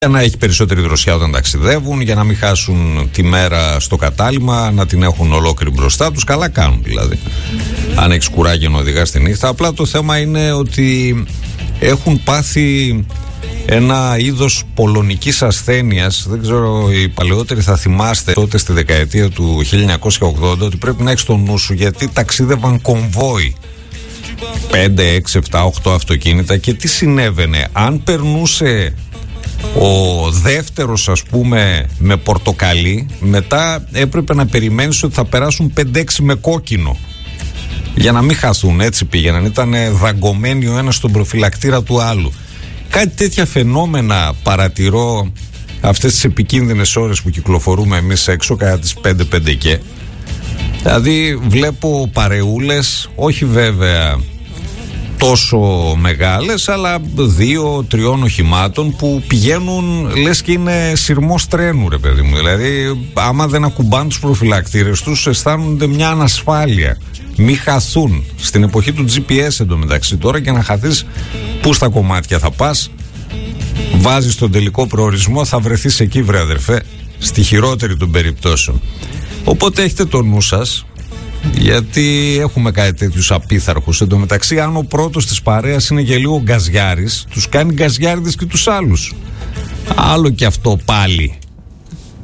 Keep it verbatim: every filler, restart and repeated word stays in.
Για να έχει περισσότερη δροσιά όταν ταξιδεύουν, για να μην χάσουν τη μέρα στο κατάλημα, να την έχουν ολόκληρη μπροστά τους. Καλά κάνουν δηλαδή. Αν έχεις κουράγιο να οδηγάς τη νύχτα. Απλά το θέμα είναι ότι έχουν πάθει ένα είδος πολωνικής ασθένειας. Δεν ξέρω, οι παλαιότεροι θα θυμάστε τότε στη δεκαετία του χίλια εννιακόσια ογδόντα ότι πρέπει να έχεις το νου σου, γιατί ταξίδευαν κομβόι. πέντε, έξι, επτά, οκτώ αυτοκίνητα. Και τι συνέβαινε? Αν περνούσε ο δεύτερος, ας πούμε, με πορτοκαλί, μετά έπρεπε να περιμένεις ότι θα περάσουν πέντε έξι με κόκκινο, για να μην χαθούν. Έτσι πήγαιναν, ήταν δαγκωμένοι ο ένας στον προφυλακτήρα του άλλου. Κάτι τέτοια φαινόμενα παρατηρώ αυτές τις επικίνδυνες ώρες που κυκλοφορούμε εμείς έξω, κατά τις πέντε πέντε και. Δηλαδή βλέπω παρεούλες, όχι βέβαια τόσο μεγάλες, αλλά δύο τριών οχημάτων που πηγαίνουν λες και είναι σειρμός τρένου, ρε παιδί μου. Δηλαδή άμα δεν ακουμπάν τους προφυλακτήρες τους, αισθάνονται μια ανασφάλεια. Μη χαθούν. Στην εποχή του τζι πι ες εντωμεταξύ τώρα, και να χαθείς, πού στα κομμάτια θα πας? Βάζεις τον τελικό προορισμό, θα βρεθείς εκεί, βρε αδερφέ, στη χειρότερη των περιπτώσεων. Οπότε έχετε το νου σας, γιατί έχουμε κάτι τέτοιους απίθαρχους. Εν τω μεταξύ, αν ο πρώτος της παρέας είναι και λίγο γκαζιάρης, τους κάνει γκαζιάριδες και τους άλλους. Άλλο και αυτό πάλι.